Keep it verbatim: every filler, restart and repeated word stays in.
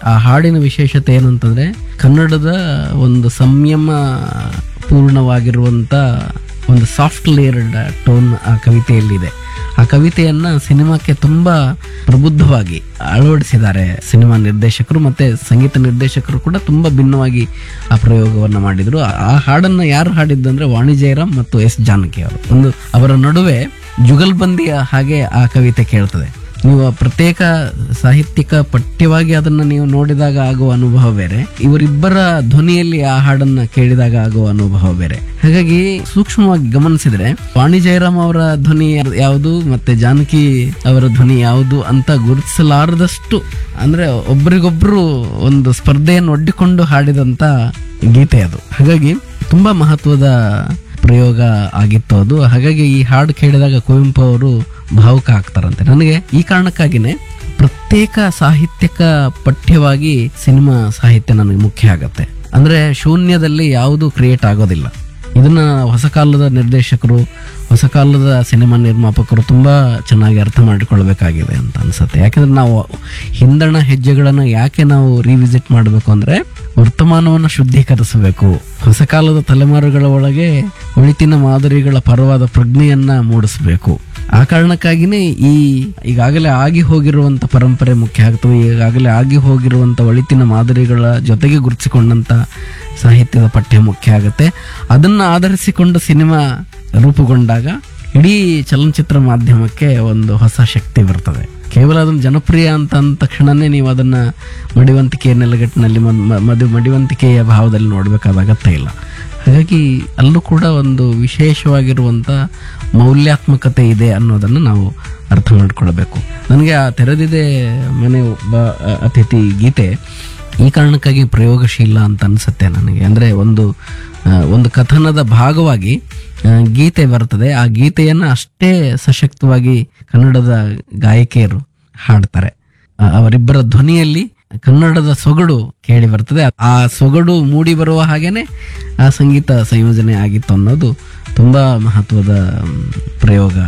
ಆ ಹಾಡಿನ ವಿಶೇಷತೆ ಏನು ಅಂತಂದ್ರೆ ಕನ್ನಡದ ಒಂದು ಸಂಯಮ ಪೂರ್ಣವಾಗಿರುವಂತ ಒಂದು ಸಾಫ್ಟ್ ಲೇಯರ್ಡ್ ಟೋನ್ ಆ ಕವಿತೆಯಲ್ಲಿದೆ. ಆ ಕವಿತೆಯನ್ನ ಸಿನಿಮಾಕ್ಕೆ ತುಂಬಾ ಪ್ರಬುದ್ಧವಾಗಿ ಅಳವಡಿಸಿದ್ದಾರೆ ಸಿನಿಮಾ ನಿರ್ದೇಶಕರು, ಮತ್ತೆ ಸಂಗೀತ ನಿರ್ದೇಶಕರು ಕೂಡ ತುಂಬಾ ಭಿನ್ನವಾಗಿ ಆ ಪ್ರಯೋಗವನ್ನ ಮಾಡಿದ್ರು. ಆ ಹಾಡನ್ನ ಯಾರು ಹಾಡಿದ್ದಂದ್ರೆ ವಾಣಿ ಜಯರಾಮ್ ಮತ್ತು ಎಸ್ ಜಾನಕಿ ಅವರು. ಒಂದು ಅವರ ನಡುವೆ ಜುಗಲ್ಬಂದಿಯ ಹಾಗೆ ಆ ಕವಿತೆ ಕೇಳ್ತದೆ. ನೀವು ಪ್ರತ್ಯೇಕ ಸಾಹಿತ್ಯಿಕ ಪಠ್ಯವಾಗಿ ಅದನ್ನ ನೀವು ನೋಡಿದಾಗ ಆಗುವ ಅನುಭವ ಬೇರೆ, ಇವರಿಬ್ಬರ ಧ್ವನಿಯಲ್ಲಿ ಆ ಹಾಡನ್ನ ಕೇಳಿದಾಗ ಆಗುವ ಅನುಭವ ಬೇರೆ. ಹಾಗಾಗಿ ಸೂಕ್ಷ್ಮವಾಗಿ ಗಮನಿಸಿದ್ರೆ ವಾಣಿ ಜಯರಾಮ್ ಅವರ ಧ್ವನಿ ಯಾವುದು ಮತ್ತೆ ಜಾನಕಿ ಅವರ ಧ್ವನಿ ಯಾವುದು ಅಂತ ಗುರುತಿಸಲಾರದಷ್ಟು, ಅಂದ್ರೆ ಒಬ್ರಿಗೊಬ್ರು ಒಂದು ಸ್ಪರ್ಧೆಯನ್ನು ಒಡ್ಡಿಕೊಂಡು ಹಾಡಿದಂತ ಗೀತೆ ಅದು. ಹಾಗಾಗಿ ತುಂಬಾ ಮಹತ್ವದ ಪ್ರಯೋಗ ಆಗಿತ್ತು ಅದು. ಹಾಗಾಗಿ ಈ ಹಾಡು ಕೇಳಿದಾಗ ಕುವೆಂಪು ಅವರು ಭಾವುಕ ಆಗ್ತಾರಂತೆ. ನನಗೆ ಈ ಕಾರಣಕ್ಕಾಗಿನೇ ಪ್ರತ್ಯೇಕ ಸಾಹಿತ್ಯಿಕ ಪಠ್ಯವಾಗಿ ಸಿನಿಮಾ ಸಾಹಿತ್ಯ ನನಗೆ ಮುಖ್ಯ ಆಗತ್ತೆ. ಅಂದ್ರೆ ಶೂನ್ಯದಲ್ಲಿ ಯಾವುದು ಕ್ರಿಯೇಟ್ ಆಗೋದಿಲ್ಲ. ಇದನ್ನ ಹೊಸ ಕಾಲದ ನಿರ್ದೇಶಕರು, ಹೊಸ ಕಾಲದ ಸಿನಿಮಾ ನಿರ್ಮಾಪಕರು ತುಂಬಾ ಚೆನ್ನಾಗಿ ಅರ್ಥ ಮಾಡಿಕೊಳ್ಬೇಕಾಗಿದೆ ಅಂತ ಅನ್ಸುತ್ತೆ. ಯಾಕಂದ್ರೆ ನಾವು ಹಿಂದಣ ಹೆಜ್ಜೆಗಳನ್ನ ಯಾಕೆ ನಾವು ರಿವಿಸಿಟ್ ಮಾಡಬೇಕು ಅಂದ್ರೆ ವರ್ತಮಾನವನ್ನು ಶುದ್ಧೀಕರಿಸಬೇಕು, ಹೊಸ ಕಾಲದ ತಲೆಮಾರುಗಳ ಒಳಗೆ ಒಳಿತಿನ ಮಾದರಿಗಳ ಪರವಾದ ಪ್ರಜ್ಞೆಯನ್ನ ಮೂಡಿಸಬೇಕು. ಆ ಕಾರಣಕ್ಕಾಗಿನೇ ಈ ಈಗಾಗಲೇ ಆಗಿ ಹೋಗಿರುವಂತ ಪರಂಪರೆ ಮುಖ್ಯ ಆಗ್ತವೆ. ಈಗಾಗಲೇ ಆಗಿ ಹೋಗಿರುವಂತ ಒಳಿತಿನ ಮಾದರಿಗಳ ಜೊತೆಗೆ ಗುರುತಿಸಿಕೊಂಡಂತ ಸಾಹಿತ್ಯದ ಪಠ್ಯ ಮುಖ್ಯ ಆಗುತ್ತೆ. ಅದನ್ನ ಆಧರಿಸಿಕೊಂಡು ಸಿನಿಮಾ ರೂಪುಗೊಂಡಾಗ ಇಡೀ ಚಲನಚಿತ್ರ ಮಾಧ್ಯಮಕ್ಕೆ ಒಂದು ಹೊಸ ಶಕ್ತಿ ಬರ್ತದೆ. ಕೇವಲ ಅದನ್ನು ಜನಪ್ರಿಯ ಅಂತ ಅಂದ ತಕ್ಷಣನೇ ನೀವು ಅದನ್ನ ಮಡಿವಂತಿಕೆಯ ನೆಲೆಗಟ್ಟಿನಲ್ಲಿ ಮದು ಮಡಿವಂತಿಕೆಯ ಭಾವದಲ್ಲಿ ನೋಡ್ಬೇಕಾದ ಅಗತ್ಯ ಇಲ್ಲ. ಹಾಗಾಗಿ ಅಲ್ಲೂ ಕೂಡ ಒಂದು ವಿಶೇಷವಾಗಿರುವಂತ ಮೌಲ್ಯಾತ್ಮಕತೆ ಇದೆ ಅನ್ನೋದನ್ನು ನಾವು ಅರ್ಥ ಮಾಡ್ಕೊಳ್ಬೇಕು. ನನಗೆ ಆ ತೆರೆದಿದೆ ಮನೆ ಒಬ್ಬ ಅತಿಥಿ ಗೀತೆ ಈ ಕಾರಣಕ್ಕಾಗಿ ಪ್ರಯೋಗಶೀಲ ಅಂತ ಅನ್ಸುತ್ತೆ ನನಗೆ. ಅಂದ್ರೆ ಒಂದು ಒಂದು ಕಥನದ ಭಾಗವಾಗಿ ಗೀತೆ ಬರ್ತದೆ. ಆ ಗೀತೆಯನ್ನ ಅಷ್ಟೇ ಸಶಕ್ತವಾಗಿ ಕನ್ನಡದ ಗಾಯಕಿಯರು ಹಾಡ್ತಾರೆ. ಅವರಿಬ್ಬರ ಧ್ವನಿಯಲ್ಲಿ ಕನ್ನಡದ ಸೊಗಡು ಕೇಳಿ ಬರ್ತದೆ. ಆ ಸೊಗಡು ಮೂಡಿ ಬರುವ ಹಾಗೇನೆ ಆ ಸಂಗೀತ ಸಂಯೋಜನೆ ಆಗಿತ್ತು ಅನ್ನೋದು ತುಂಬಾ ಮಹತ್ವದ ಪ್ರಯೋಗ